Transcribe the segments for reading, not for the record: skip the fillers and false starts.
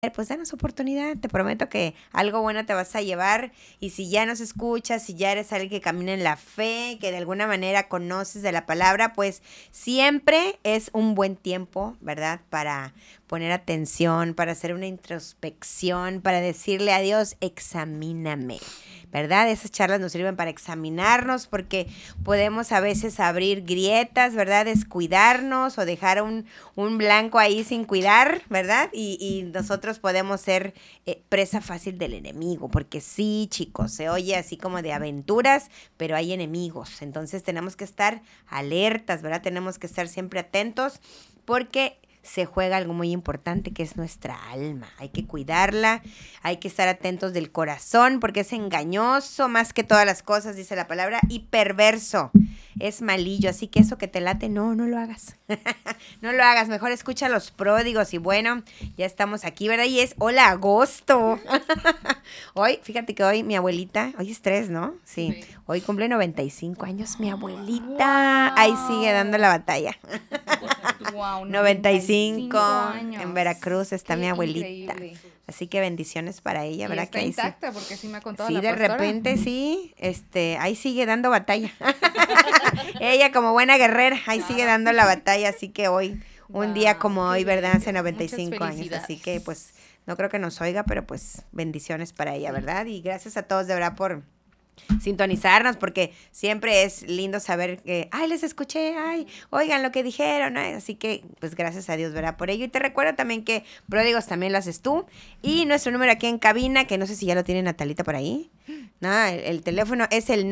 pues danos oportunidad, te prometo que algo bueno te vas a llevar. Y si ya nos escuchas, si ya eres alguien que camina en la fe, que de alguna manera conoces de la palabra, pues siempre es un buen tiempo, ¿verdad? Para poner atención, para hacer una introspección, para decirle a Dios, examíname, ¿verdad? Esas charlas nos sirven para examinarnos porque podemos a veces abrir grietas, ¿verdad? Descuidarnos o dejar un blanco ahí sin cuidar, ¿verdad? Y nosotros podemos ser presa fácil del enemigo, porque sí, chicos, se oye así como de aventuras, pero hay enemigos. Entonces tenemos que estar alertas, ¿verdad? Tenemos que estar siempre atentos porque se juega algo muy importante que es nuestra alma. Hay que cuidarla, hay que estar atentos del corazón porque es engañoso más que todas las cosas, dice la palabra, y perverso. Es malillo, así que eso que te late, no lo hagas. No lo hagas, mejor escucha a los pródigos. Y bueno, ya estamos aquí, ¿verdad? Y es hola agosto. Hoy, fíjate que hoy mi abuelita, hoy es 3, ¿no? Sí. Hoy cumple 95 años mi abuelita. Wow. Ahí sigue dando la batalla. Wow, 95 años. en Veracruz está Qué mi abuelita. increíble. Así que bendiciones para ella, Y ¿verdad? está Que ahí intacta porque sí me ha contado sí, la de pastora. repente sí, ahí sigue dando batalla. Ella como buena guerrera, ahí sigue dando la batalla, así que hoy, un día como Qué hoy, ¿verdad? Hace bello. 95 Muchas años, así que felicidades. pues no creo que nos oiga, pero pues bendiciones para ella, ¿verdad? Y gracias a todos de verdad por sintonizarnos, porque siempre es lindo saber que, ay, les escuché, ay, oigan lo que dijeron, ay, así que, pues gracias a Dios, ¿verdad? Por ello, y te recuerdo también que Pródigos también lo haces tú, y nuestro número aquí en cabina, que no sé si ya lo tiene Natalita por ahí, nada, el teléfono es el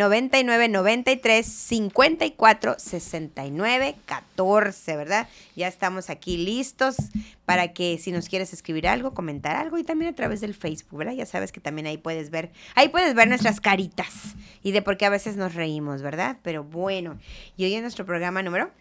9993-546914, ¿verdad? Ya estamos aquí listos para que si nos quieres escribir algo, comentar algo, y también a través del Facebook, ¿verdad? Ya sabes que también ahí puedes ver nuestras caritas y de por qué a veces nos reímos, ¿verdad? Pero bueno, y hoy en nuestro programa número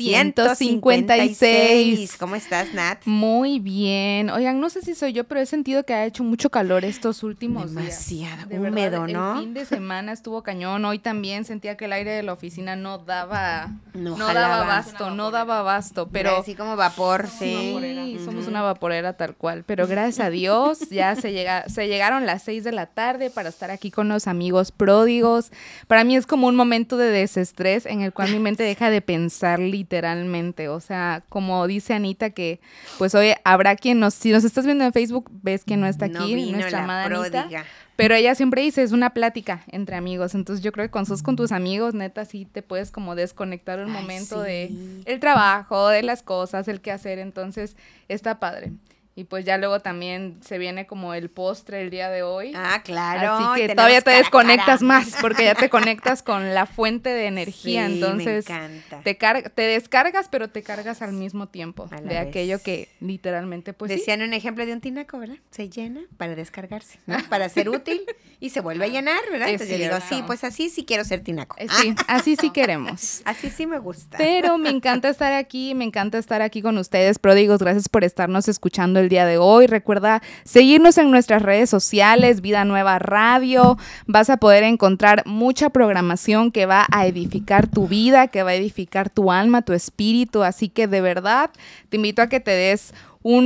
156. ¿Cómo estás, Nat? Muy bien. Oigan, no sé si soy yo, pero he sentido que ha hecho mucho calor estos últimos días. Demasiado De húmedo, verdad, ¿no? el fin de semana estuvo cañón. Hoy también sentía que el aire de la oficina no daba jalaba. abasto, pero así como vapor, sí, sí. somos una vaporera tal cual. Pero gracias a Dios ya se llegaron las 6 de la tarde para estar aquí con los amigos pródigos. Para mí es como un momento de desestrés en el cual mi mente deja de pensar literalmente. O sea, como dice Anita, que pues hoy habrá si nos estás viendo en Facebook, ves que no está aquí, No vino nuestra la amada pródiga. Anita. Pero ella siempre dice, es una plática entre amigos. Entonces yo creo que cuando sos con tus amigos, neta, sí te puedes como desconectar un momento sí. de el trabajo, de las cosas, el qué hacer. Entonces está padre. Y pues ya luego también se viene como el postre el día de hoy. Ah, claro. Así que tenemos todavía te cara a desconectas cara. más porque ya te conectas con la fuente de energía. Sí, Entonces me encanta. te descargas, pero te cargas al mismo tiempo A la de vez. aquello que literalmente pues Decían un ejemplo de un tinaco, ¿verdad? Se llena para descargarse, ¿no? Para ser útil y se vuelve a llenar, ¿verdad? Es Entonces yo digo, cierto. sí, pues así sí quiero ser tinaco. Sí, así sí queremos. Así sí me gusta. Pero me encanta estar aquí con ustedes, pródigos. Gracias por estarnos escuchando el día de hoy. Recuerda seguirnos en nuestras redes sociales, Vida Nueva Radio. Vas a poder encontrar mucha programación que va a edificar tu vida, que va a edificar tu alma, tu espíritu. Así que de verdad te invito a que te des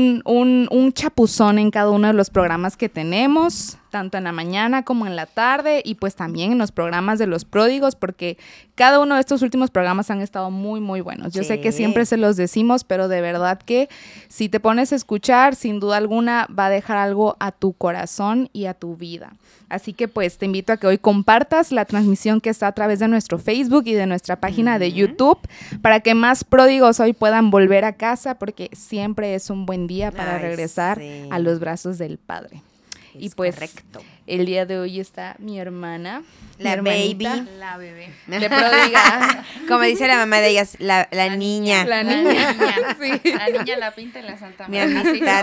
un chapuzón en cada uno de los programas que tenemos, tanto en la mañana como en la tarde, y pues también en los programas de los pródigos, porque cada uno de estos últimos programas han estado muy, muy buenos. Yo sé que siempre se los decimos, pero de verdad que si te pones a escuchar, sin duda alguna va a dejar algo a tu corazón y a tu vida. Así que pues te invito a que hoy compartas la transmisión que está a través de nuestro Facebook y de nuestra página de YouTube, para que más pródigos hoy puedan volver a casa, porque siempre es un buen día para regresar a los brazos del Padre. Y pues correcto. El día de hoy está mi hermana, la mi hermanita, baby, la bebé, de pródiga. como dice la mamá de ellas, la niña. La niña, sí. La niña, la pinta y la Santa Mi María. amistad,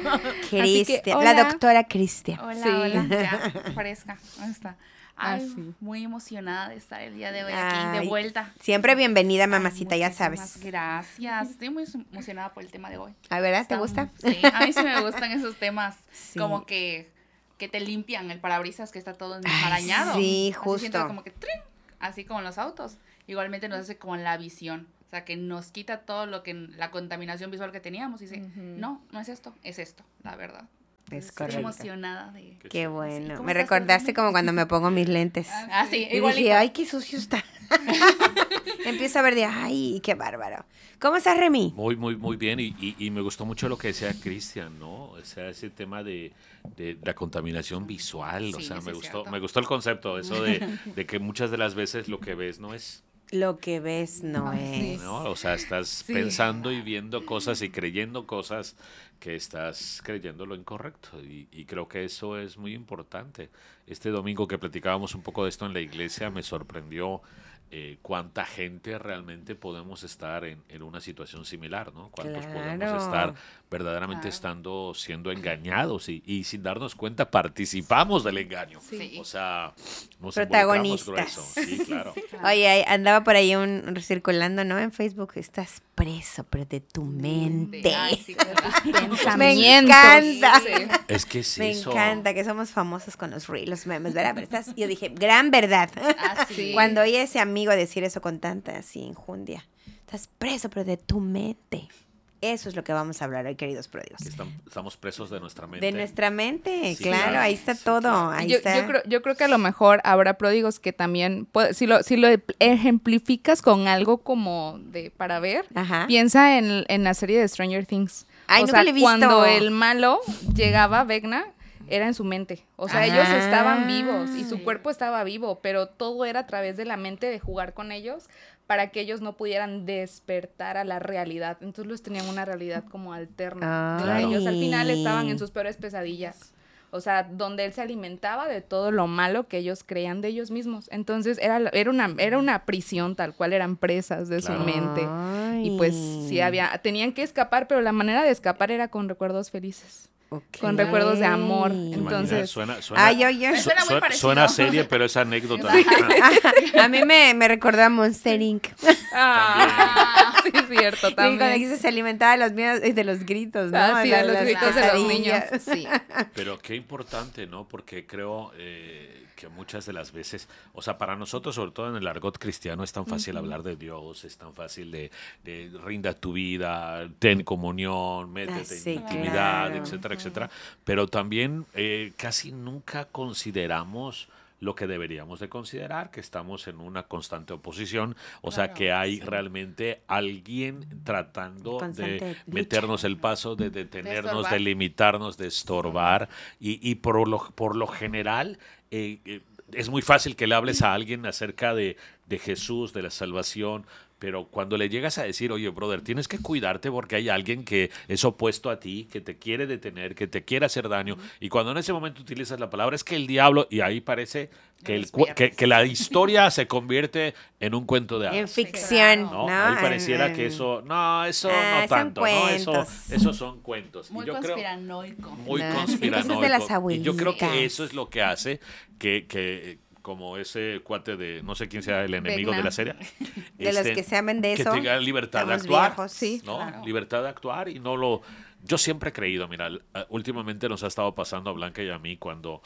Así que, Cristian, hola. la doctora Cristian. Hola, Sí. hola, ya, fresca, ¿dónde está? Ay, Así. muy emocionada de estar el día de hoy aquí, de vuelta. Siempre bienvenida, mamacita, Ay, ya muchísimas sabes. Gracias, estoy muy emocionada por el tema de hoy. A ver, ¿te gusta? Sí, a mí sí me gustan esos temas, Sí. como que te limpian el parabrisas que está todo enmarañado. sí, Así justo. siento como que ¡trin! Así como en los autos. Igualmente nos hace como en la visión. O sea, que nos quita todo lo que la contaminación visual que teníamos y dice, no es esto, la verdad. Es Estoy correcto. emocionada de... Qué Sí, bueno. ¿cómo Me estás, recordaste Remy? como cuando me pongo mis lentes. Ah, sí, Y igualito. dije, ay, qué sucio está. Empiezo a ver de, ay, qué bárbaro. ¿Cómo estás, Remy? Muy bien, y me gustó mucho lo que decía Cristian, ¿no? O sea, ese tema de la contaminación visual, o Sí, sea, sí, es cierto. me gustó el concepto, eso de que muchas de las veces lo que ves no es, Lo que ves no Ay, es. ¿no? O sea, estás Sí. pensando y viendo cosas y creyendo cosas que estás creyendo lo incorrecto, y creo que eso es muy importante. Este domingo que platicábamos un poco de esto en la iglesia, me sorprendió cuánta gente realmente podemos estar en una situación similar, ¿no? Cuántos podemos Claro. estar verdaderamente Claro. estando siendo engañados y sin darnos cuenta participamos del engaño. Sí. O sea, nos Protagonistas. involucramos grueso. Sí, claro. Oye, andaba por ahí circulando, ¿no? En Facebook, estás preso, pero de tu mente. Ay, sí, claro. Pensamientos. encanta. Sí. Es que es Me eso. encanta que somos famosos con los reels, los memes, ¿verdad? Pero yo dije, gran verdad. Ah, sí. Cuando oí a ese amigo decir eso con tanta así injundia. Estás preso, pero de tu mente. Eso es lo que vamos a hablar hoy, queridos pródigos. Que estamos presos de nuestra mente. De nuestra mente, Sí, claro, claro. ahí está Sí, todo. claro. Ahí Yo, está. yo creo que a lo mejor habrá pródigos que también, si lo ejemplificas con algo como de para ver, Ajá. piensa en la serie de Stranger Things. Ay, o nunca sea, la he visto. cuando el malo llegaba, Vecna, era en su mente. O sea, ellos Ah. estaban vivos y su Sí. cuerpo estaba vivo, pero todo era a través de la mente, de jugar con ellos, para que ellos no pudieran despertar a la realidad. Entonces los tenían una realidad como alterna, donde Claro. ellos al final estaban en sus peores pesadillas. O sea, donde él se alimentaba de todo lo malo que ellos creían de ellos mismos. Entonces era una prisión tal cual, eran presas de Claro. su mente. Ay. Y pues sí tenían que escapar, pero la manera de escapar era con recuerdos felices. Ok. con recuerdos de amor. ¿Te imaginas? Entonces, Suena, Ay, oye. Me suena muy parecido. suena serie, pero es anécdota. A mí me recordó a Monster Inc. sí, es cierto, Y cuando también. dijiste se alimentaba de los miedos y de los gritos, ¿no? Ah, sí, de los Las gritos de los niños. pesadillas. Sí. Pero qué importante, ¿no? Porque creo que muchas de las veces, o sea, para nosotros, sobre todo en el argot cristiano, es tan fácil hablar de Dios, es tan fácil de rinda tu vida, ten comunión, métete sí, en intimidad, claro. etcétera, etcétera. Pero también casi nunca consideramos lo que deberíamos de considerar, que estamos en una constante oposición, o sea, que hay realmente alguien tratando Constante de lucha. meternos el paso, de detenernos, de estorbar. limitarnos, de estorbar, y por lo general es muy fácil que le hables a alguien acerca de Jesús, de la salvación, pero cuando le llegas a decir, oye, brother, tienes que cuidarte porque hay alguien que es opuesto a ti, que te quiere detener, que te quiere hacer daño, y cuando en ese momento utilizas la palabra, es que el diablo, y ahí parece que, que la historia se convierte en un cuento de En hadas. ficción, claro. ¿no? ¿No? Ahí pareciera En- que eso, no, eso Ah, no son tanto, ¿no? cuentos. Esos son cuentos. Muy y yo creo, conspiranoico. muy No, sí, conspiranoico. cosas de las Y yo creo que abuelitas. eso es lo que hace que como ese cuate de, no sé quién sea el enemigo Vecna. de la serie. De los que se amen de que eso, tenga libertad de estamos actuar. viejos. Sí. ¿No? Claro. Libertad de actuar y no lo... Yo siempre he creído, mira, últimamente nos ha estado pasando a Blanca y a mí cuando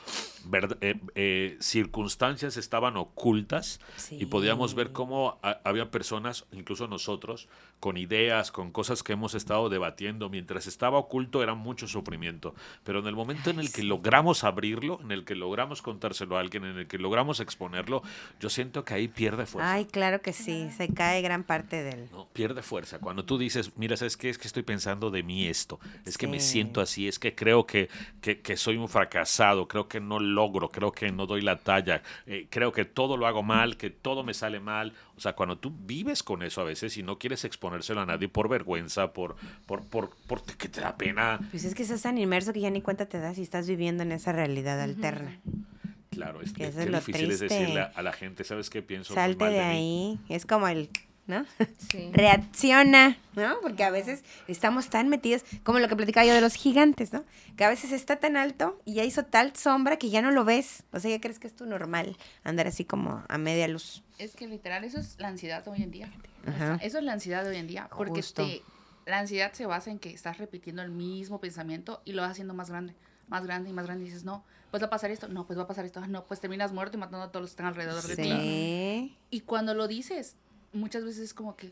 circunstancias estaban ocultas Sí. y podíamos ver cómo había personas, incluso nosotros, con ideas, con cosas que hemos estado debatiendo. Mientras estaba oculto era mucho sufrimiento, pero en el momento en el que logramos abrirlo, en el que logramos contárselo a alguien, en el que logramos exponerlo, yo siento que ahí pierde fuerza. Ay, claro que sí, se cae gran parte del... No, pierde fuerza. Cuando tú dices, mira, ¿sabes qué? Es que estoy pensando de mí esto. Es que me Sí. siento así. Es que creo que soy un fracasado. Creo que no logro. Creo que no doy la talla. Creo que todo lo hago mal. Que todo me sale mal. O sea, cuando tú vives con eso a veces y no quieres exponérselo a nadie por vergüenza, por que te da pena. Pues es que estás tan inmerso que ya ni cuenta te das si estás viviendo en esa realidad alterna. Claro, es Que que eso qué es lo difícil es triste. decirle a la gente, ¿sabes qué? Pienso muy Salte mal de de mí. ahí. Es como el, ¿no? Sí. Reacciona, ¿no? Porque a veces estamos tan metidos, como lo que platicaba yo de los gigantes, ¿no? Que a veces está tan alto y ya hizo tal sombra que ya no lo ves. O sea, ya crees que es tu normal andar así como a media luz. Es que literal, eso es la ansiedad de hoy en día. Ajá. Eso es la ansiedad de hoy en día. Porque Justo. la ansiedad se basa en que estás repitiendo el mismo pensamiento y lo vas haciendo más grande y más grande. Y dices, no, pues va a pasar esto. No, pues va a pasar esto. Ah, no, pues terminas muerto y matando a todos los que están alrededor de ti. Sí. Y cuando lo dices, muchas veces es como que,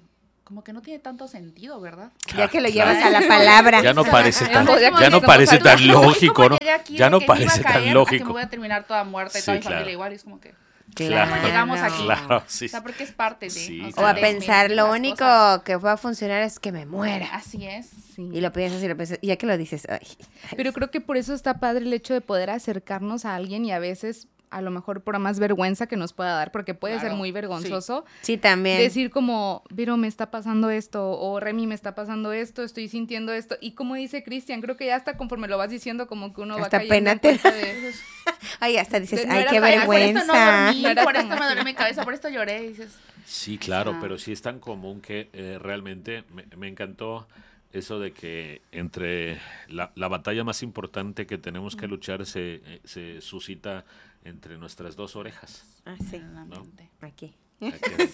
como que no tiene tanto sentido, ¿verdad? Ya que lo Claro. llevas a la palabra. Ya no parece tan, Como ya que no somos parece adultos. tan lógico, ¿no? Llegué aquí Ya de no que me iba a parece caer, tan a que me lógico. voy a terminar toda muerta y Sí, toda mi claro. familia igual, y es como que, Claro. ¿cómo llegamos aquí? Claro, sí. O sea, porque es parte de... Sí, O a claro. pensar, lo las único cosas. que va a funcionar es que me muera. Así es. Sí. Y lo piensas, y ya que lo dices, ay. Pero creo que por eso está padre el hecho de poder acercarnos a alguien y a veces, a lo mejor por más vergüenza que nos pueda dar, porque puede ser Claro, muy vergonzoso, Sí, también. decir como, Vero, me está pasando esto, o Remy, me está pasando esto, estoy sintiendo esto. Y como dice Cristian, creo que ya hasta conforme lo vas diciendo, como que uno va Hasta cayendo en pena te cuenta de... Ay, hasta dices, No ay, era qué tan- Por esto no vergüenza. dormí, No era por tan esto me así. dolió mi cabeza, por esto lloré. Y dices, Sí, claro, sea, pero sí es tan común que realmente me encantó eso de que entre la batalla más importante que tenemos que luchar se suscita entre nuestras dos orejas. Ah, sí, en la ¿no? mente. aquí. Sí.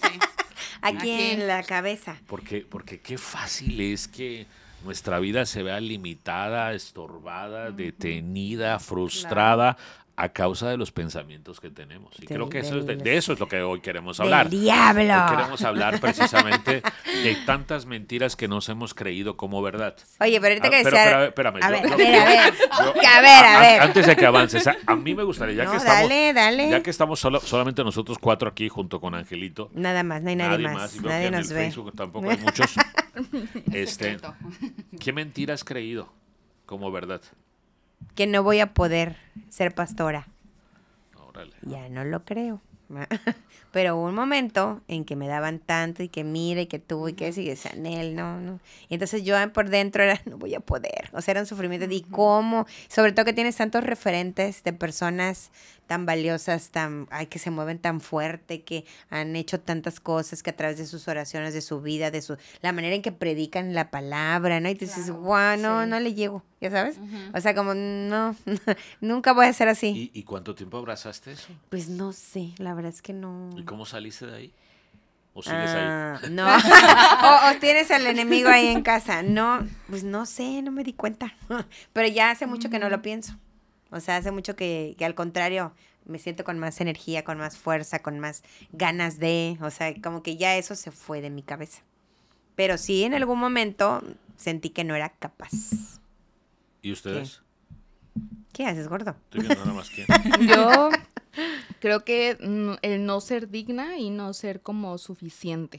Aquí Aquí. en la cabeza. Porque qué fácil es que nuestra vida se vea limitada, estorbada, detenida, frustrada a causa de los pensamientos que tenemos. Y creo que eso de eso es lo que hoy queremos hablar. del diablo. Hoy queremos hablar precisamente de tantas mentiras que nos hemos creído como verdad. Oye, pero ahorita Ah, que pero, decía... espérame, a yo- ver, yo- a ver, a ver. yo- A ver. Antes de que avances, a mí me gustaría, ya No, que estamos, dale. ya que estamos solamente nosotros cuatro aquí junto con Angelito, Nada más, no hay nadie más. y veo Nadie que en el nos ve. Facebook tampoco hay muchos. Secreto. ¿Qué mentira has creído como verdad? Que no voy a poder ser pastora. Órale. Ya no lo creo. Pero hubo un momento en que me daban tanto y que mira y que tú y que eso y decía, Nel, no. Y entonces yo por dentro era, no voy a poder. O sea, era un sufrimiento de cómo, sobre todo que tienes tantos referentes de personas tan valiosas, que se mueven tan fuerte, que han hecho tantas cosas, que a través de sus oraciones, de su vida, la manera en que predican la palabra, ¿no? Y te dices, Claro, guau, no, sí. no le llego, ¿ya sabes? Ujú. O sea, como, no, nunca voy a ser así. ¿Y cuánto tiempo abrazaste eso? Pues no sé, la verdad es que no. ¿Y cómo saliste de ahí? ¿O sigues ahí? No. o tienes al enemigo ahí en casa. No, pues no sé, no me di cuenta. Pero ya hace mucho que no lo pienso. O sea, hace mucho que al contrario, me siento con más energía, con más fuerza, con más ganas de, o sea, como que ya eso se fue de mi cabeza. Pero sí, en algún momento sentí que no era capaz. ¿Y ustedes? ¿Qué haces, gordo? Estoy viendo nada más que... Yo creo que el no ser digna y no ser como suficiente.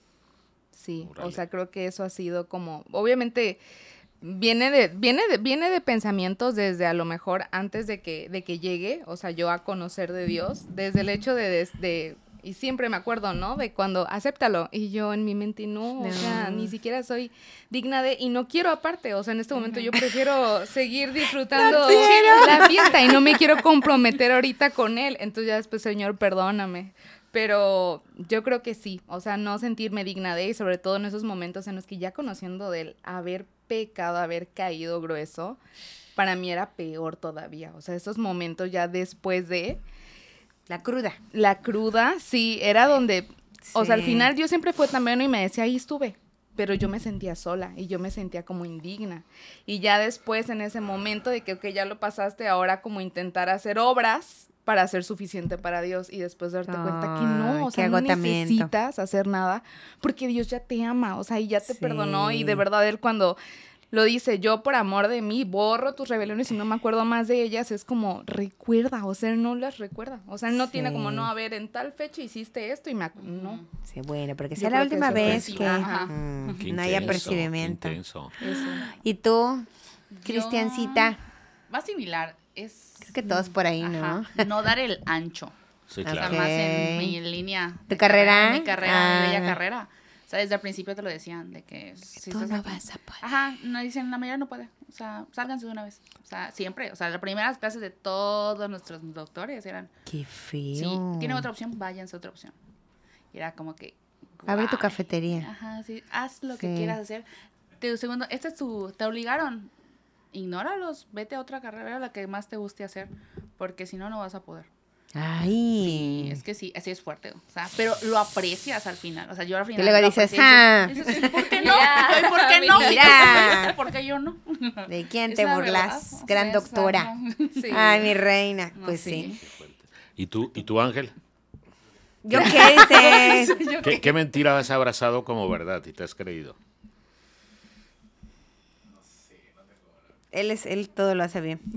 Sí, Órale. o sea, creo que eso ha sido como, obviamente viene de pensamientos desde a lo mejor antes de que llegue, o sea, yo a conocer de Dios, desde el hecho de y siempre me acuerdo, ¿no? De cuando acéptalo. Y yo en mi mente, no, o sea, ni siquiera soy digna de, y no quiero aparte, o sea, en este momento yo prefiero seguir disfrutando la fiesta y no me quiero comprometer ahorita con él. Entonces ya después, Señor, perdóname. Pero yo creo que sí, o sea, no sentirme digna de, y sobre todo en esos momentos en los que ya conociendo de él, haber pecado, haber caído grueso, para mí era peor todavía. O sea, esos momentos ya después de... La cruda. La cruda, sí, era donde, o sea, al Sí. final Dios siempre fue tan bueno y me decía, ahí estuve, pero yo me sentía sola y yo me sentía como indigna. Y ya después, en ese momento de que, ok, ya lo pasaste, ahora como intentar hacer obras para ser suficiente para Dios y después darte cuenta que no, o Ay, sea, qué no agotamiento. necesitas hacer nada porque Dios ya te ama, o sea, y ya te Sí. perdonó y de verdad Él cuando... Lo dice, yo por amor de mí borro tus rebeliones y no me acuerdo más de ellas. Es como, recuerda, o sea, él no las recuerda. O sea, él no tiene como, Sí. no, a ver, en tal fecha hiciste esto y no. Sí, bueno, porque Yo sea la creo que última eso vez fue- que Ajá. Qué no haya intenso, percibimiento. qué intenso. Eso. ¿Y tú, Cristiancita? Más similar, es... Creo que todos por ahí, ¿no? Ajá, no dar el ancho. Sí, O sea, claro. más en Ok. mi línea. ¿Tu de carrera? Mi carrera, mi bella Ah. carrera. O sea, desde el principio te lo decían, de que si Tú estás no aquí- vas a poder. Ajá, no dicen, la mayoría no puede. O sea, sálganse de una vez. O sea, siempre. O sea, las primeras clases de todos nuestros doctores eran, Qué feo. si tienen otra opción, váyanse a otra opción. Y era como que... Abre tu guay. cafetería. Ajá, sí, haz lo que Sí. quieras hacer. Segundo, este es te obligaron. Ignóralos, vete a otra carrera, la que más te guste hacer, porque si no, no vas a poder. Ay. Sí, es que sí, así es fuerte. O sea, pero lo aprecias al final. O sea, yo al final. Y luego lo dices, aprecié "Ah". y dices, ¿por qué no? Mira, Ay, ¿por qué no? mira. ¿Por qué yo no? ¿De quién Es te la burlas? verdad, o Gran sea, doctora. exacto. Sí. Ay, mi reina. No, Pues sí. sí. ¿Y tú, Ángel? ¿Yo qué dices? ¿Qué mentira has abrazado como verdad y te has creído? Él todo lo hace bien.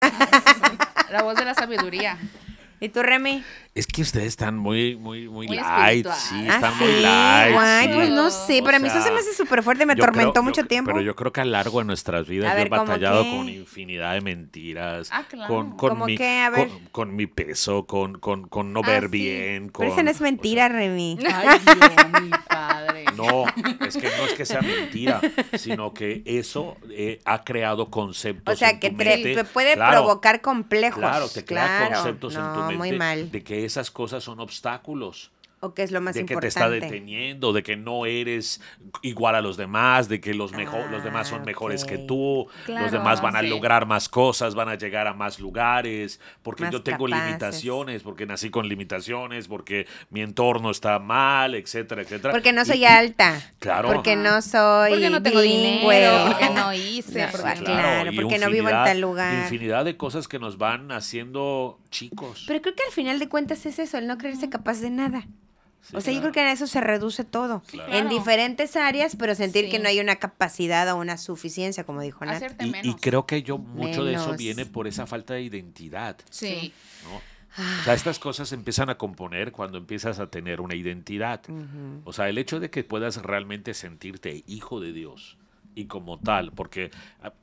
La voz de la sabiduría. ¿Y tú, Remy? Es que ustedes están muy light, espiritual. sí, ¿Ah, están sí? muy light. Guay, sí. pues no sé, O para mí eso sea, se me hace súper fuerte, me yo atormentó creo- mucho yo- tiempo. Pero yo creo que a lo largo de nuestras vidas A ver, yo he ¿cómo batallado qué? con infinidad de mentiras. Ah, claro. ¿Cómo qué? A ver. Con mi peso, con no Ah, ver sí. bien. Pero con, esa no es o mentira, sea, Remy. Ay, Dios, mi padre. no, no es que sea mentira, sino que eso ha creado conceptos O sea, en que tu mente. te puede Claro, provocar complejos. Claro, te crea Claro. conceptos en tu No, mente muy mal. de que esas cosas son obstáculos. O que es lo más De que te importante. está deteniendo, de que no eres igual a los demás, de que los demás son mejores que ok. tú, Claro, los demás van a sí. lograr más cosas, van a llegar a más lugares, porque Más yo tengo capaces. limitaciones, porque nací con limitaciones, porque mi entorno está mal, etcétera, etcétera. Porque no soy Y- alta. Claro. Porque no soy Porque no tengo bilingüe. dinero, porque no hice, No, porque claro, y porque no vivo en infinidad- tal lugar. Infinidad de cosas que nos van haciendo chicos. Pero creo que al final de cuentas es eso, el no creerse capaz de nada. Sí, O sea, yo claro. creo que en eso se reduce todo. Claro. En diferentes áreas, pero sentir Sí. que no hay una capacidad o una suficiencia, como dijo Nat. Hacerte Y menos. creo que mucho de eso Menos. viene por esa falta de identidad. Sí. ¿No? O sea, estas cosas se empiezan a componer cuando empiezas a tener una identidad. O sea, el hecho de que puedas realmente sentirte hijo de Dios y como tal, porque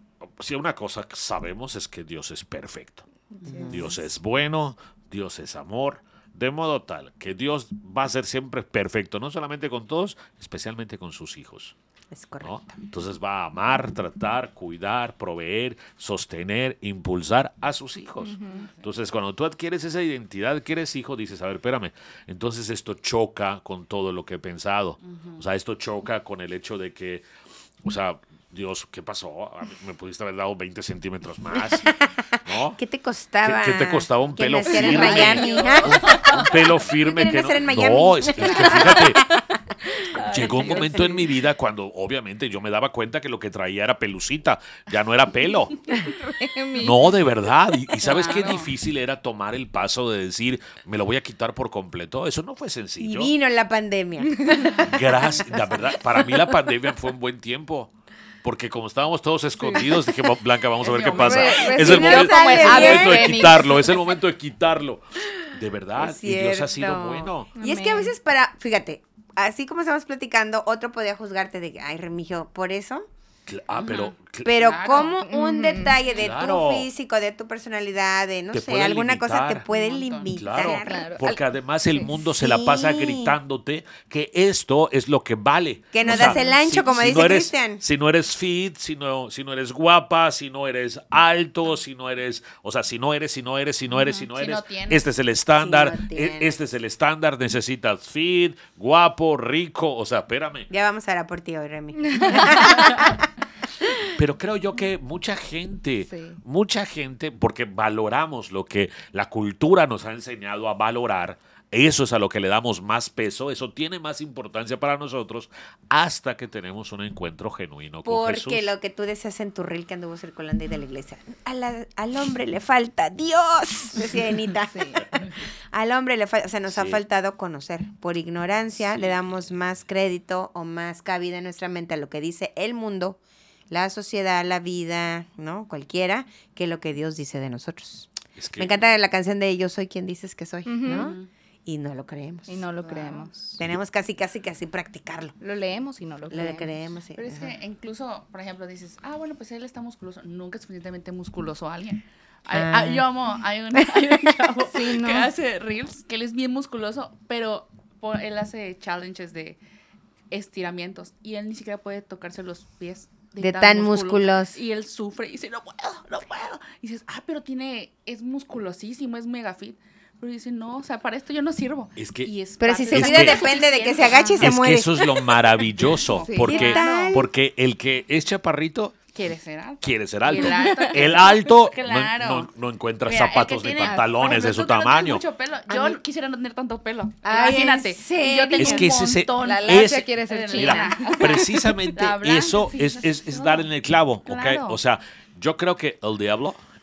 si una cosa sabemos es que Dios es perfecto. Dios es bueno, Dios es amor, de modo tal que Dios va a ser siempre perfecto, no solamente con todos, especialmente con sus hijos. Es ¿No? correcto. Entonces va a amar, tratar, cuidar, proveer, sostener, impulsar a sus hijos. Entonces cuando tú adquieres esa identidad, que eres hijo, dices, a ver, espérame, entonces esto choca con todo lo que he pensado. O sea, esto choca con el hecho de que, o sea, Dios, ¿qué pasó? A mí me pudiste haber dado 20 centímetros más, ¿no? ¿Qué te costaba? ¿Qué te costaba un que pelo nacer en firme? Miami? Un pelo firme ¿Quieren que nacer en no. Miami? No, es que fíjate. Llegó un momento en mi vida cuando obviamente yo me daba cuenta que lo que traía era pelucita, ya no era pelo. No, de verdad. Y ¿sabes qué Claro. difícil era tomar el paso de decir, me lo voy a quitar por completo? Eso no fue Y sencillo. vino la pandemia. Gracias, la verdad, para mí la pandemia fue un buen tiempo. Porque como estábamos todos escondidos, dije, Blanca, vamos a ver qué pasa. Es el no momento, sale es el bien. momento de quitarlo, es el momento de quitarlo. De verdad, Es y Dios ha sido cierto. bueno. Y es que a veces fíjate, así como estamos platicando, otro podía juzgarte de que, ay, Remigio, por eso. Pero Pero Claro. como un detalle de Claro. tu físico, de tu personalidad, de no Te sé, puede alguna cosa te limitar. puede Un montón. limitar. Claro, Claro. porque además el mundo se la pasa Sí. gritándote que esto es lo que vale. Que no O sea, das el ancho, como dice no eres, Cristian. Si no eres fit, si no eres guapa, si no eres alto, si no eres, o sea, si no eres, Si no tienes. este es el estándar, Si no tienes. este es el estándar, necesitas fit, guapo, rico, o sea, espérame. Ya vamos a orar por ti hoy, Remy. Pero creo yo que mucha gente, porque valoramos lo que la cultura nos ha enseñado a valorar, eso es a lo que le damos más peso, eso tiene más importancia para nosotros hasta que tenemos un encuentro genuino con Jesús. Porque lo que tú decías en tu reel que anduvo circulando ahí de la iglesia, al hombre le falta Dios, decía Anita. Al hombre le falta, o sea, nos ha Sí. faltado conocer. Por ignorancia Sí. le damos más crédito o más cabida en nuestra mente a lo que dice el mundo, la sociedad, la vida, ¿no? Cualquiera, que lo que Dios dice de nosotros. Es que Me encanta la canción de Yo soy quien dices que soy, Ujú. ¿no? Y no lo creemos. Y no lo Wow. creemos. Tenemos casi practicarlo. Lo leemos y no Lo lo creemos. creemos, sí. Pero es Ajá. que incluso, por ejemplo, dices, bueno, pues él está musculoso. Nunca es suficientemente musculoso alguien. Yo amo, hay un chavo Sí, ¿no? que hace reels, que él es bien musculoso, pero él hace challenges de estiramientos y él ni siquiera puede tocarse los pies. De tan músculo. musculoso. Y él sufre y dice, no puedo. Y dices, pero es musculosísimo, es mega fit. Pero dice, no, o sea, para esto yo no sirvo. Es que- Y es Pero si parte su Es vida que- depende de que se agache y se es que muere. eso es lo maravilloso, Sí. porque, ¿Qué tal? porque el que es chaparrito quiere ser alto. quiere ser Y alto. el alto El alto Claro. no encuentra Mira, el zapatos que ni tiene- pantalones por de su ejemplo, tú que no tienes tamaño. mucho pelo. A Yo mí- quisiera no tener tanto pelo. Ay, Imagínate. ¿en serio? Y yo tengo Es que ese se- un montón. La es- lacia quiere ser Mira, china. precisamente La blanca, eso sí, es todo. dar en el clavo, ¿ok? Claro. O sea, yo creo que el diablo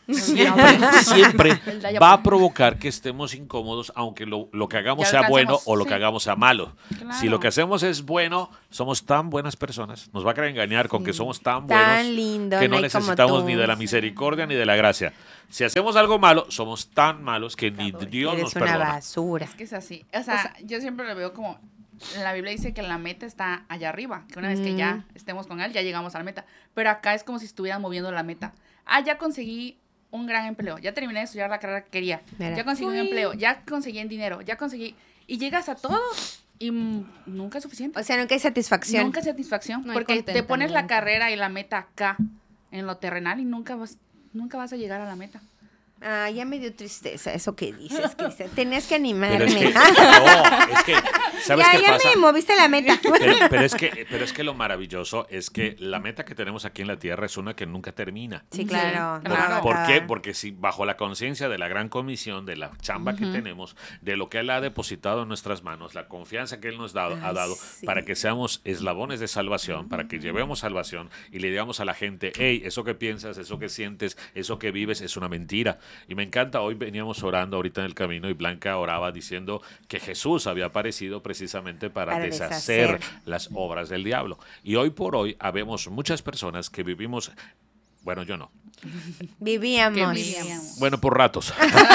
siempre El de allá va a abajo. provocar que estemos incómodos, aunque lo que hagamos Ya sea alcancemos, bueno o lo sí. que hagamos sea malo. Claro. Si lo que hacemos es bueno, somos tan buenas personas. Nos va a querer engañar con que somos tan Tan buenos lindo, que no no hay como necesitamos tú. ni de la misericordia ni de la gracia. Si hacemos algo malo, somos tan malos que ni Dios Eres nos una perdona. basura. Es que es así. O sea, yo siempre lo veo como. La Biblia dice que la meta está allá arriba, que una vez que ya estemos con Él, ya llegamos a la meta. Pero acá es como si estuvieran moviendo la meta. Ah, ya conseguí un gran empleo, ya terminé de estudiar la carrera que quería, Mira. ya conseguí un empleo, ya conseguí el dinero, ya conseguí. Y llegas a todo y nunca es suficiente. O sea, nunca hay satisfacción. Nunca es satisfacción. No hay Porque te pones la contentamiento. carrera y la meta acá, en lo terrenal, y nunca vas a llegar a la meta. Ah, ya me dio tristeza eso que dices, Cristian. Tenías que Pero animarme. es que, no, es que, ¿sabes ya qué pasa? me moviste la meta. Pero es que lo maravilloso es que la meta que tenemos aquí en la tierra es una que nunca termina. Sí, claro. Sí, no claro. va a ¿Por qué? acabar. Porque si bajo la conciencia de la gran comisión, de la chamba que tenemos, de lo que Él ha depositado en nuestras manos, la confianza que Él nos ha Ay, dado sí. para que seamos eslabones de salvación, para que llevemos salvación y le digamos a la gente, hey, eso que piensas, eso que sientes, eso que vives es una mentira. Y me encanta, hoy veníamos orando ahorita en el camino y Blanca oraba diciendo que Jesús había aparecido precisamente para deshacer las obras del diablo. Y hoy por hoy habemos muchas personas que vivimos, bueno, yo no, Vivíamos. Que vivíamos. bueno, por ratos.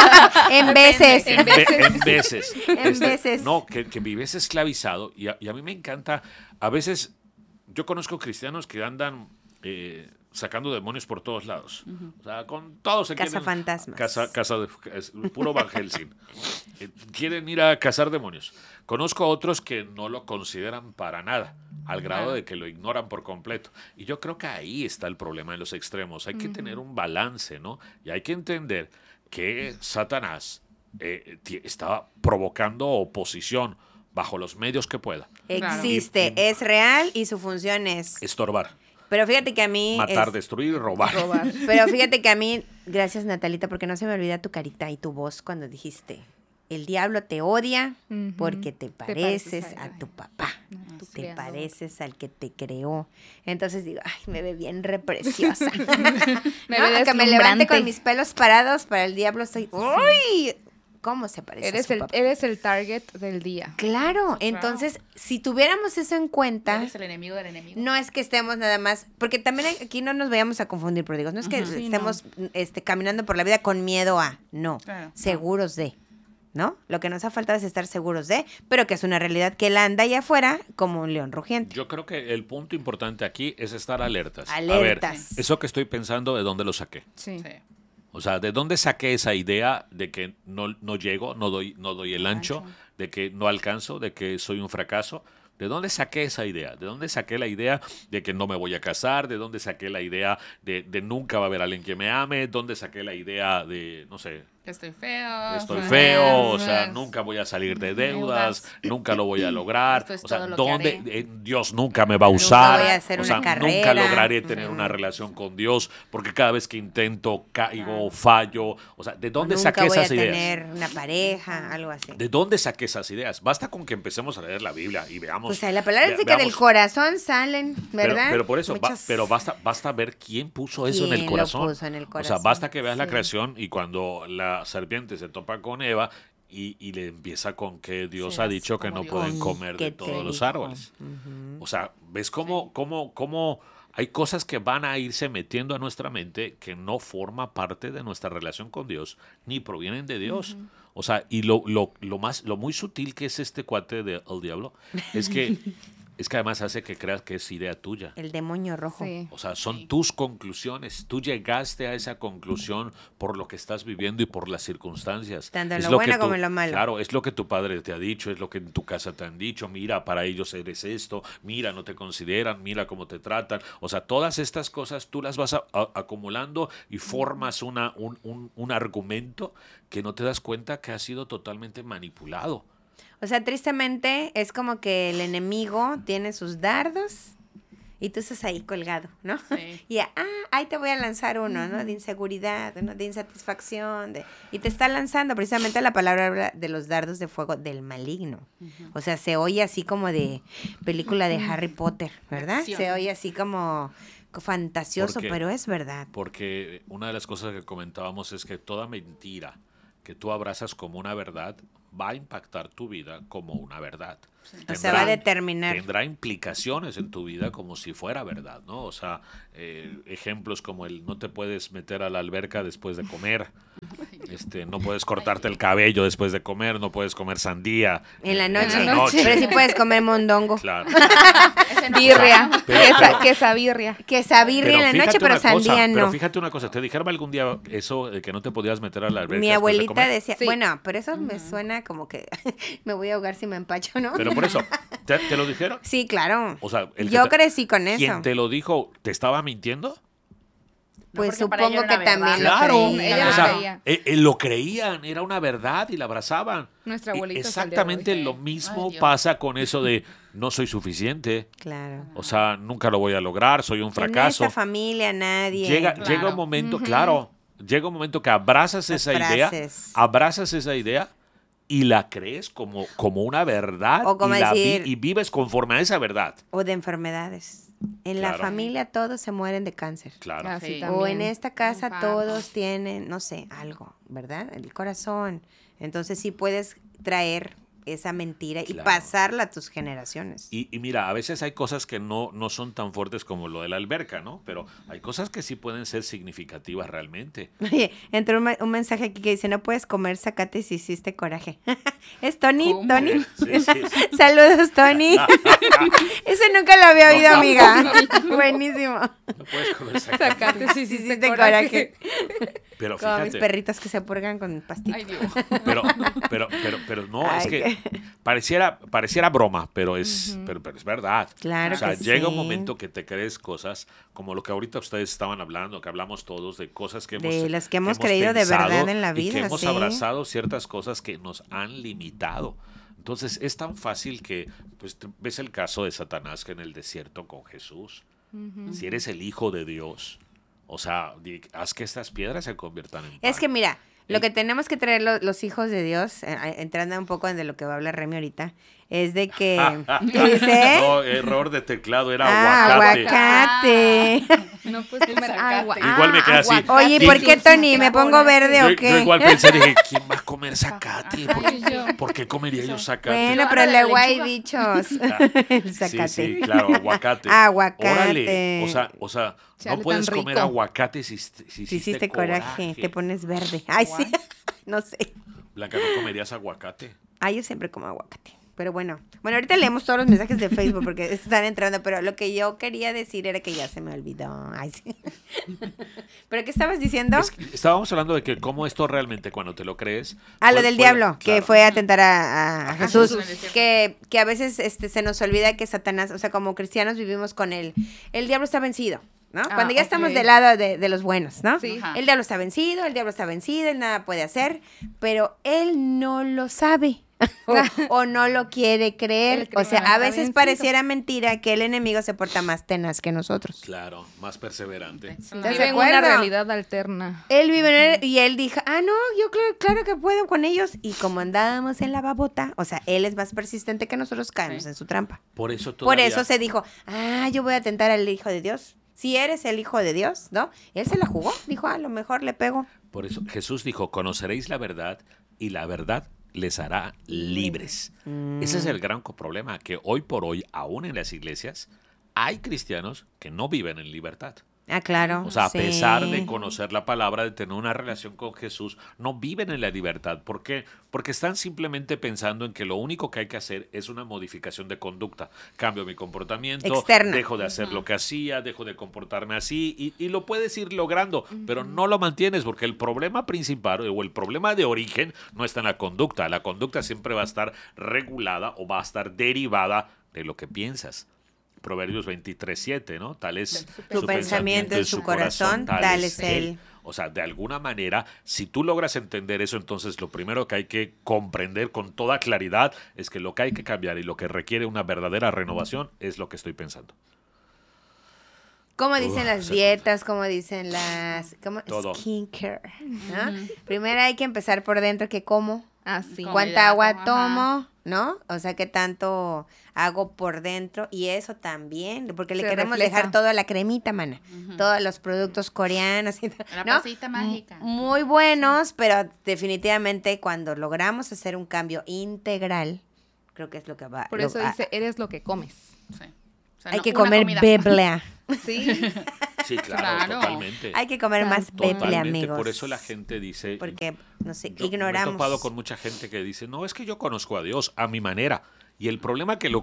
En veces. En veces. En veces. En veces. No, que vives esclavizado. Y a mí me encanta. A veces, yo conozco cristianos que andan sacando demonios por todos lados. O sea, con todos se quieren. Cazafantasmas. Es puro Van Helsing. Quieren ir a cazar demonios. Conozco a otros que no lo consideran para nada, al grado de que lo ignoran por completo. Y yo creo que ahí está el problema en los extremos. Hay que tener un balance, ¿no? Y hay que entender que Satanás está provocando oposición bajo los medios que pueda. Existe, es real y su función es. Estorbar, Pero fíjate que a mí. matar, destruir, robar. Pero fíjate que a mí, gracias Natalita, porque no se me olvida tu carita y tu voz cuando dijiste, el diablo te odia Ujú. porque te pareces pareces a tu papá, tu te creador. pareces al que te creó. Entonces digo, ay, me ve bien repreciosa. Me ¿No? ve Aunque me levante deslumbrante. con mis pelos parados, para el diablo estoy, ¡uy! ¿Cómo se parece a su papá? Eres el target del día. Claro, entonces, si tuviéramos eso en cuenta, Eres el enemigo del enemigo. no es que estemos nada más, porque también aquí no nos vayamos a confundir, pero digo, no es que Sí, estemos caminando por la vida con miedo a, no, Claro. seguros de, ¿no? Lo que nos ha faltado es estar seguros de, pero que es una realidad que él anda allá afuera como un león rugiente. Yo creo que el punto importante aquí es estar alertas. Alertas. A ver, eso que estoy pensando, ¿de dónde lo saqué? Sí. Sí. O sea, ¿de dónde saqué esa idea de que no llego, no doy el ancho, de que no alcanzo, de que soy un fracaso? ¿De dónde saqué esa idea? ¿De dónde saqué la idea de que no me voy a casar? ¿De dónde saqué la idea de nunca va a haber alguien que me ame? ¿Dónde saqué la idea de, no sé, Que estoy feo. estoy sí. feo, o sea, Sí. nunca voy a salir de deudas, nunca lo voy a lograr, Esto es o sea, todo lo que ¿dónde haré. Dios nunca me va a usar? voy a hacer o una sea, carrera. nunca lograré tener una relación con Dios, porque cada vez que intento caigo, fallo, o sea, ¿de dónde Nunca saqué voy a esas ideas? tener una pareja, algo así. ¿De dónde saqué esas ideas? Basta con que empecemos a leer la Biblia y veamos. Pues ahí la palabra dice que veamos. del corazón salen, ¿verdad? Pero por eso, Muchas- pero basta ver quién puso eso en el ¿Quién lo corazón. puso en el O sea, corazón? basta que veas la Sí. creación y cuando la serpiente se topa con Eva y le empieza con que Dios ha Serás dicho que como no Dios. pueden Con comer que de te todos los dijo. árboles. O sea, ¿ves cómo hay cosas que van a irse metiendo a nuestra mente que no forma parte de nuestra relación con Dios ni provienen de Dios? O sea, y lo muy sutil que es este cuate del diablo es que además hace que creas que es idea tuya. El demonio rojo. Sí. O sea, son tus conclusiones. Tú llegaste a esa conclusión por lo que estás viviendo y por las circunstancias. Tanto en Es lo que bueno como en lo malo. Claro, es lo que tu padre te ha dicho, es lo que en tu casa te han dicho. Mira, para ellos eres esto. Mira, no te consideran. Mira cómo te tratan. O sea, todas estas cosas tú las vas acumulando y formas un argumento que no te das cuenta que ha sido totalmente manipulado. O sea, tristemente es como que el enemigo tiene sus dardos y tú estás ahí colgado, ¿no? Sí. Y ahí te voy a lanzar uno, ¿no? De inseguridad, ¿no? De insatisfacción. Y te está lanzando precisamente la palabra habla de los dardos de fuego del maligno. O sea, se oye así como de película de Harry Potter, ¿verdad? Acción. Se oye así como fantasioso, Porque- pero es verdad. Porque una de las cosas que comentábamos es que toda mentira que tú abrazas como una verdad va a impactar tu vida como una verdad. O sea, va a determinar. Tendrá implicaciones en tu vida como si fuera verdad, ¿no? O sea, ejemplos como el no te puedes meter a la alberca después de comer, no puedes cortarte el cabello después de comer, no puedes comer sandía En la en noche. la noche. Pero sí puedes comer mondongo. Claro. Ese no. Birria. pero- Quesabirria. Quesabirria en la fíjate noche, pero una cosa, sandía Pero no. fíjate una cosa, ¿te dijeron algún día eso de que no te podías meter a la alberca Mi después de abuelita comer? decía, Sí. bueno, pero eso me suena como que me voy a ahogar si me empacho, ¿no? Pero por eso, ¿te lo dijeron? Sí, claro. O sea, Yo crecí con eso. ¿Quién te lo dijo? ¿Te estaba mintiendo? Pues porque para ella supongo era que también verdad. Claro, lo creía. ella o lo sea, creía. lo creían, era una verdad y la abrazaban. Nuestra abuelita es el día de hoy. Exactamente lo mismo Ay, Dios. pasa con eso de no soy suficiente, Claro. o sea, nunca lo voy a lograr, soy un En fracaso. esta familia nadie. Llega Claro. un momento, claro, llega un momento que abrazas Las esa frases. idea y la crees como una verdad O como y, decir- y vives conforme a esa verdad. O de enfermedades. En la Claro. familia todos se mueren de cáncer. Claro. Así Sí. también. O en esta casa Infarto. todos tienen, no sé, algo, ¿verdad? El corazón. Entonces sí puedes traer esa mentira y Claro. pasarla a tus generaciones. Y mira, a veces hay cosas que no son tan fuertes como lo de la alberca, ¿no? Pero hay cosas que sí pueden ser significativas realmente. Oye, entró un mensaje aquí que dice, no puedes comer zacate si hiciste coraje. ¿Es Tony? ¿Cómo? ¿Tony? Sí, sí, sí. Saludos, Tony. Eso nunca lo había oído, No, amiga. Buenísimo. No puedes comer zacate. Sacate si Sí, hiciste hiciste coraje. Pero Como mis fíjate, perritos que se purgan con pastitas. Ay, Dios. pero no, es Ay, que pareciera broma, pero es verdad. Claro O sea, que llega un sí. momento que te crees cosas como lo que ahorita ustedes estaban hablando, que hablamos todos de cosas que De hemos las que hemos creído de pensado verdad en la y que vida, hemos sí. abrazado ciertas cosas que nos han limitado. Entonces es tan fácil que, pues, ves el caso de Satanás que en el desierto con Jesús. Si eres el hijo de Dios, o sea, haz que estas piedras se conviertan en pan. Es que mira, lo El- que tenemos que traer los hijos de Dios, entrando un poco en de lo que va a hablar Remy ahorita, es de que, ¿qué dice? No, error de teclado, era aguacate. Aguacate. No puedes comer agua. Igual me quedé así. Oye, ¿y por qué, Tony? ¿Me pongo verde Yo o qué? igual pensé, dije, ¿quién va a comer zacate? Ay, yo. ¿Por qué comería yo zacate? Bueno, Yo pero hablo de luego hay lechuga. dichos. El zacate. Sí, sí, claro, aguacate. Aguacate. Órale, o sea, Chale, no puedes tan comer rico. aguacate si Si hiciste coraje, te pones verde. Ay, sí. No sé. Blanca, ¿no comerías aguacate? Ay, yo siempre como aguacate. Pero bueno, ahorita leemos todos los mensajes de Facebook porque están entrando, pero lo que yo quería decir era que ya se me olvidó. Ay, sí. ¿Pero qué estabas diciendo? Es que estábamos hablando de que cómo esto realmente, cuando te lo crees... Ah, lo puede- del puede- diablo, que claro. fue a atentar a Jesús. Jesús. Que a veces se nos olvida que Satanás, o sea, como cristianos vivimos con él. El diablo está vencido, ¿no? Ah, Cuando ya ok. estamos del lado de los buenos, ¿no? Sí. Ajá. El diablo está vencido, él nada puede hacer, pero él no lo sabe. o no lo quiere creer. Él cree O sea, que no a está veces vencido. pareciera mentira que el enemigo se porta más tenaz que nosotros. Claro, más perseverante. ¿Estás de Vive en una acuerdo? realidad alterna. Él vive en él, y él dijo, no, yo claro que puedo con ellos. Y como andábamos en la babota, o sea, él es más persistente que nosotros, caemos Sí. en su trampa. Por eso Por todavía... eso se dijo, yo voy a tentar al hijo de Dios. Si eres el hijo de Dios, ¿no? Él se la jugó, dijo, a lo mejor le pego. Por eso Jesús dijo, conoceréis la verdad y la verdad les hará libres. Ese es el gran problema, que hoy por hoy, aún en las iglesias, hay cristianos que no viven en libertad. Ah, claro. O sea, a sí. pesar de conocer la palabra, de tener una relación con Jesús, no viven en la libertad. ¿Por qué? Porque están simplemente pensando en que lo único que hay que hacer es una modificación de conducta. Cambio mi comportamiento, Externa. dejo de hacer lo que hacía, dejo de comportarme así y lo puedes ir logrando, pero no lo mantienes porque el problema principal o el problema de origen no está en la conducta. La conducta siempre va a estar regulada o va a estar derivada de lo que piensas. Proverbios 23:7, ¿no? Tal es Su pensamiento en su corazón, tal es él. O sea, de alguna manera, si tú logras entender eso, entonces lo primero que hay que comprender con toda claridad es que lo que hay que cambiar y lo que requiere una verdadera renovación es lo que estoy pensando. Como dicen las se dietas, como dicen las... Todo. Skincare, ¿no? Primero hay que empezar por dentro, que como, Así. Como- cuánta Comida, agua como, tomo, ¿no? O sea, qué tanto hago por dentro y eso también, porque le Se queremos refleja. dejar toda la cremita, mana. Todos los productos coreanos, y La ¿no? pasita mágica. Muy buenos, pero definitivamente cuando logramos hacer un cambio integral, creo que es lo que va. Por eso dice, eres lo que comes. Sí. O sea, hay no que una comer comida. beblea. Sí. Sí, claro, Claro. totalmente. Hay que comer más beble, Totalmente. amigos. Por eso la gente dice... Porque, no sé, Yo me he ignoramos. topado con mucha gente que dice, no, es que yo conozco a Dios a mi manera. Y el problema que lo